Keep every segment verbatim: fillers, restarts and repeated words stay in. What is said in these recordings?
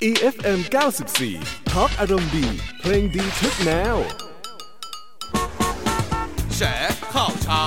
อี เอฟ เอ็ม เก้าสิบสี่ทอล์กอารมณ์ดีเพลงดีทุกแนวแฉข่าวเช้า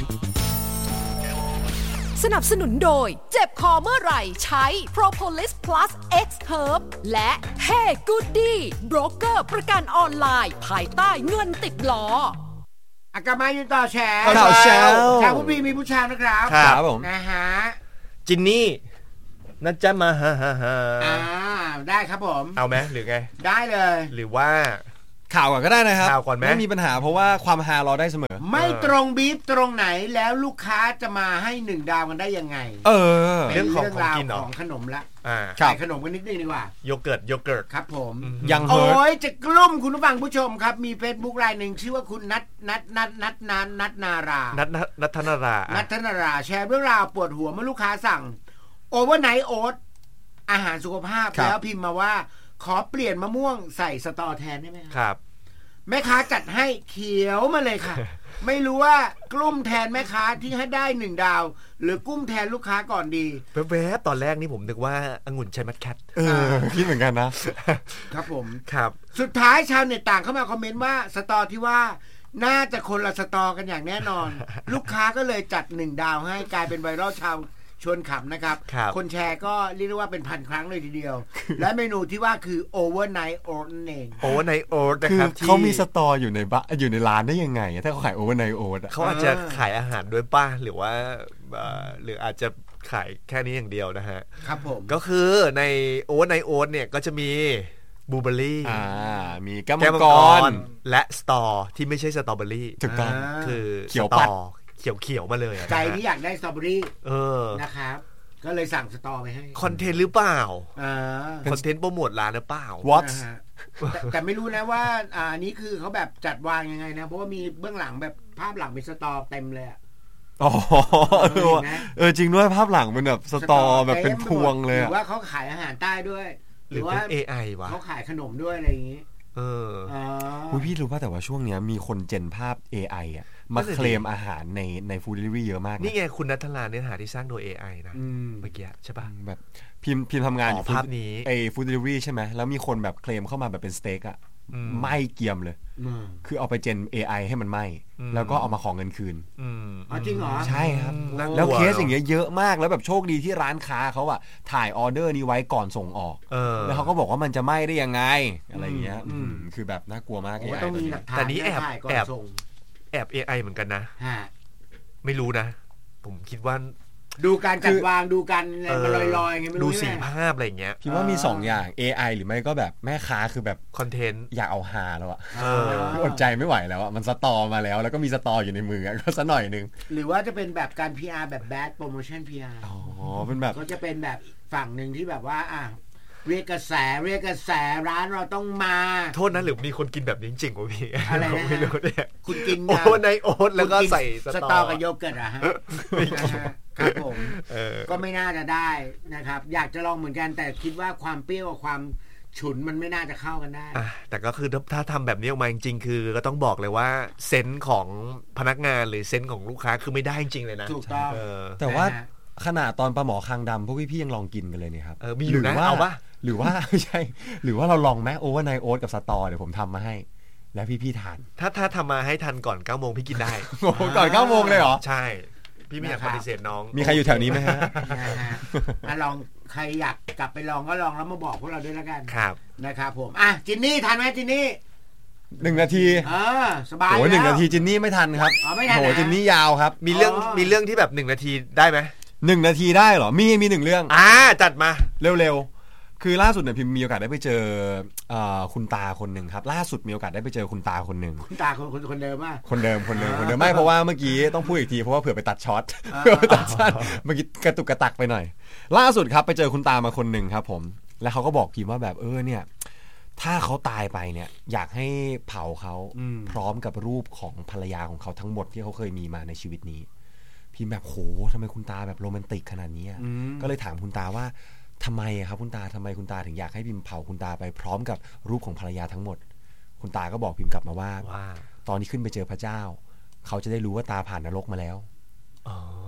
สนับสนุนโดยเจ็บคอเมื่อไหร่ใช้ Propolis Plus X Herb และ Hey Goody โบรกเกอร์ประกันออนไลน์ภายใต้เงินติดล้ออากามาอยู่ต่อแชร์ข่าวเช้าชาวผู้พี่มีผู้ชายนะครับครับผมนะฮะจินนี่น่าจะมาฮ่าฮ่าฮ่าอ่าได้ครับผมเอาไหมหรือไงได้เลยหรือว่าข่าวก่อนก็ได้นะครับข่าวก่อนไหมไม่มีปัญหาเพราะว่าความฮารอได้เสมอไม่ตรงบีฟตรงไหนแล้วลูกค้าจะมาให้หนึ่งดาวกันได้ยังไงเออเรื่องของของกินของขนมละอ่าใส่ขนมกันนิดนึงดีกว่าโยเกิร์ตโยเกิร์ตครับผมยังโอ้ยจะกลุ่มคุณผู้ฟังผู้ชมครับมี Facebook รายหนึ่งชื่อว่าคุณนัทนัทนัทนัทนัทนัทนารานัทนัทนารานัทนาราแชร์เรื่องราวปวดหัวเมื่อลูกค้าสั่งโอเวอร์ไนท์โอ๊ตอาหารสุขภาพแล้วพิมพ์มาว่าขอเปลี่ยนมะม่วงใส่สตอแทนได้ไหมครับแม่ค้าจัดให้เขียวมาเลยค่ะ ไม่รู้ว่ากลุ้มแทนแม่ค้าที่ให้ได้หนึ่งดาวหรือกุ้มแทนลูกค้าก่อนดีแวบๆตอนแรกนี่ผมนึกว่าองุ่นชัยมัดแคทเออคิดเหมือนกันนะครับผมครับสุดท้ายชาวเน็ตต่างเข้ามาคอมเมนต์ว่าสตอที่ว่าน่าจะคนละสตอกันอย่างแน่นอน ลูกค้าก็เลยจัดหนึ่งดาวให้กลายเป็นไวรัลชาวชวนขำนะครับคนแชร์ก็เรียกได้ว่าเป็นพันครั้งเลยทีเดียวและเมนูที่ว่าคือ Overnight Oat นั่นเอง Overnight Oat นะครับที่เขามีสตออยู่ในบ้านอยู่ในร้านได้ยังไงถ้าเขาขาย Overnight Oat เขาอาจจะขายอาหารด้วยป่ะหรือว่าหรืออาจจะขายแค่นี้อย่างเดียวนะฮะครับผมก็คือใน Overnight Oat เนี่ยก็จะมีบลูเบอร์รี่อ่ามีแก้วมังกรและสตอที่ไม่ใช่สตรอเบอร์รี่ถูกต้องคือเขียวปัดเขียวๆมาเลยใจที่อยากได้สตรอเบอรี่เออนะครับก็เลยสั่งสตอไปให้คอนเทนต์หรือเปล่าอ่าคอนเทนต์โปรโมทร้านหรือเปล่า What แต่แต่ไม่รู้นะว่าอ่านี้คือเขาแบบจัดวางยังไงนะเพราะว่ามีเบื้องหลังแบบภาพหลังเป็นสตอเต็มเลยอ๋อเออจริงด้วยภาพหลังเป็นแบบสตอแบบเป็นพวงเลยหรือว่าเขาขายอาหารใต้ด้วยหรือว่า เอ ไอ วะเขาขายขนมด้วยอะไรอย่างงี้เอออ๋อพี่รู้ป่ะแต่ว่าช่วงนี้มีคนเจนภาพ เอ ไอ อ่ะมาเคลมอาหารในในฟู้ดเดลิเวอรี่เยอะมากนี่ไงคุณณัฐลาเนื้อหาที่สร้างโดย เอ ไอ นะเมื่อกี้ใช่ป่ะแบบพิมพ์พิมพ์ทำงานอยู่ภาพนี้ไอ้ฟู้ดเดลิเวอรี่ใช่ไหมแล้วมีคนแบบเคลมเข้ามาแบบเป็นสเต็กอ่ะไหม้เกียมเลยคือเอาไปเจน เอ ไอ ให้มันไหม้แล้วก็เอามาขอเงินคืนอ๋อจริงเหรอใช่ครับแล้วเคสอย่างเงี้ยเยอะมากแล้วแบบโชคดีที่ร้านค้าเขาอ่ะถ่ายออเดอร์นี้ไว้ก่อนส่งออกแล้วเขาก็บอกว่ามันจะไหม้ได้ยังไงอะไรเงี้ยคือแบบน่ากลัวมากเอ ไอ ต้องมีหลักฐานแต่นี้แอบแอบแอบ เอ ไอ เหมือนกันนะไม่รู้นะผมคิดว่าดูการจัดวางดูกันอะไรมันลอยๆไงไม่รู้ดูสีภาพอะไรอย่างเงี้ยพี่ว่ามีสองอย่าง เอ ไอ หรือไม่ก็แบบแม่ค้าคือแบบคอนเทนต์อยากเอาฮาแล้วอ่ะอดใจไม่ไหวแล้วอ่ะมันสตอมาแล้วแล้วก็มีสตออยู่ในมือก็ซะหน่อยนึงหรือว่าจะเป็นแบบการ พี อาร์ แบบ bad promotion พี อาร์อ๋อเป็นแบบก็จะเป็นแบบฝั่งนึงที่แบบว่าอ่ะเรียกกระแสเรียกกระแสร้านเราต้องมาโทษนะหรือมีคนกินแบบนี้จริงๆวะพี่อะไรนะไม่รู้เนี่ยคุณกินโอ้ในโอ๊ตแล้วก็ใส่สตอกับโยเกิร์ตอะฮะครับผมก็ไม่น่าจะได้นะครับอยากจะลองเหมือนกันแต่คิดว่าความเปรี้ยวกับความฉุนมันไม่น่าจะเข้ากันได้แต่ก็คือถ้าทำแบบนี้ออกมาจริงๆคือก็ต้องบอกเลยว่าเซนส์ของพนักงานหรือเซนส์ของลูกค้าคือไม่ได้จริงเลยนะถูกต้องแต่ว่าขนาดตอนปลาหมอคางดำพวกพี่ๆยังลองกินกันเลยเนี่ยครับมีอยู่นะเอาปะหรือว่าไม่ใช่หรือว่าเราลองไหมโอเวอร์ไนท์โอ๊ตกับสตอเดี๋ยวผมทำมาให้แล้วพี่ๆทานถ้าถ้าทำมาให้ทันก่อนเก้าโมงพี่กินได้ก่อนเก้าโมงเลยเหรอใช่พี่ไม่อยากปฏิเสธน้องมีใครอยู่แถวนี้ไหมฮะอ่ะลองใครอยากกลับไปลองก็ลองแล้วมาบอกพวกเราด้วยแล้วกันครับนะครับผมอ่ะจินนี่ทันไหมจินนี่หนึ่งนาทีเออสบายโอ้หนึ่งนาทีจินนี่ไม่ทันครับโอ้จินนี่ยาวครับมีเรื่องมีเรื่องที่แบบหนึ่งนาทีได้ไหมหนึ่งนาทีได้เหรอมีมีหนึ่งเรื่องอ่าจัดมาเร็วๆคือล่าสุดเนี่ยพิมมีโอกาสได้ไปเจอคุณตาคนหนึ่งครับล่าสุดมีโอกาสได้ไปเจอคุณตาคนหนึ่งคุณตาคนคนคนเดิมป่ะคนเดิมคนเดิมคนเดิมไม่เพราะว่าเมื่อกี้ต้องพูดอีกทีเพราะว่าเผื่อไปตัดช็อตเผื่อไปตัดช็อตเมื่อกี้กระตุกกระตักไปหน่อยล่าสุดครับไปเจอคุณตามาคนหนึ่งครับผมแล้วเขาก็บอกพิมว่าแบบเออเนี่ยถ้าเขาตายไปเนี่ยอยากให้เผาเขาพร้อมกับรูปของภรรยาของเขาทั้งหมดที่เขาเคยมีมาในชีวิตนี้พิมแบบโหทำไมคุณตาแบบโรแมนติกขนาดนี้ก็เลยถามคุณตาว่าทำไมครับคุณตาทำไมคุณตาถึงอยากให้พิมเผาคุณตาไปพร้อมกับรูปของภรรยาทั้งหมดคุณตาก็บอกพิมกลับมาว่าตอนที่ขึ้นไปเจอพระเจ้าเขาจะได้รู้ว่าตาผ่านนรกมาแล้ว